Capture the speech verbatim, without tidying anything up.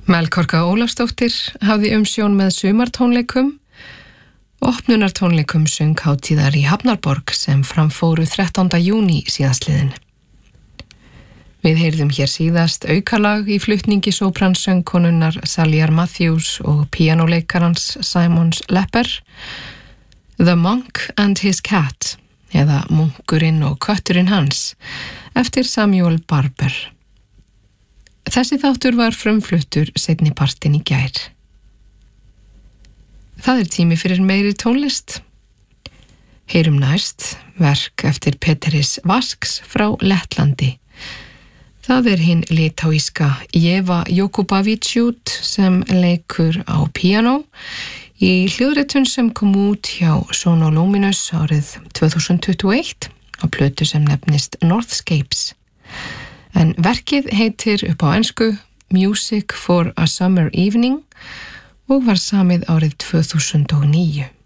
Melkorka Ólafsdóttir hafði umsjón með sumartónleikum, opnunartónleikum sönghátíðar í Hafnarborg sem framfóru þrettánda júní síðastliðin. Við heyrðum hér síðast aukalag í flutningi sópransöngkonunnar Saljar Matthews og píanóleikarans Simons Lepper, The Monk and His Cat, eða Munkurinn og kötturinn hans, eftir Samuel Barber. Þessi þáttur var frumfluttur seinni partinn í gær. Það er tími fyrir meiri tónlist. Heyrum næst verk eftir Peteris Vasks frá Lettlandi. Það er hinn litáíska Jeva Jokubavitsjút sem leikur á píanó í hljóðritun sem kom út hjá Sono Luminous árið tvö þúsund tuttugu og eitt á plötu sem nefnist Northscapes. En verkið heitir upp á ensku Music for a Summer Evening og var samið árið tvö þúsund og níu.